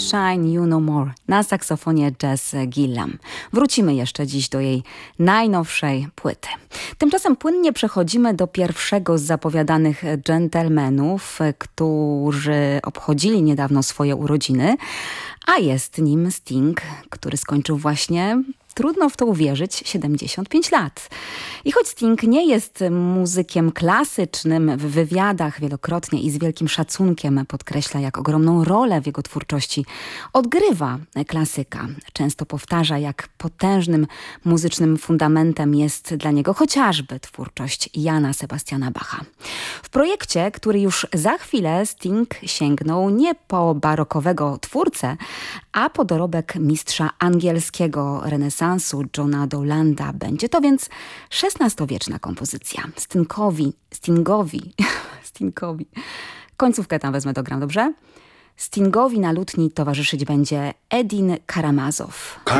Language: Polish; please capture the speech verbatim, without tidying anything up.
Shine You No More na saksofonie Jess Gillam. Wrócimy jeszcze dziś do jej najnowszej płyty. Tymczasem płynnie przechodzimy do pierwszego z zapowiadanych dżentelmenów, którzy obchodzili niedawno swoje urodziny, a jest nim Sting, który skończył właśnie, trudno w to uwierzyć, siedemdziesiąt pięć lat. I choć Sting nie jest muzykiem klasycznym, w wywiadach wielokrotnie i z wielkim szacunkiem podkreśla, jak ogromną rolę w jego twórczości odgrywa klasyka. Często powtarza, jak potężnym muzycznym fundamentem jest dla niego chociażby twórczość Jana Sebastiana Bacha. W projekcie, który już za chwilę Sting sięgnął nie po barokowego twórcę, a po dorobek mistrza angielskiego renesansu Johna Dowlanda. Będzie to więc szesnastowieczna kompozycja. Stingowi, Stingowi, Stingowi, końcówkę tam wezmę do gram, dobrze? Stingowi na lutni towarzyszyć będzie Edin Karamazow.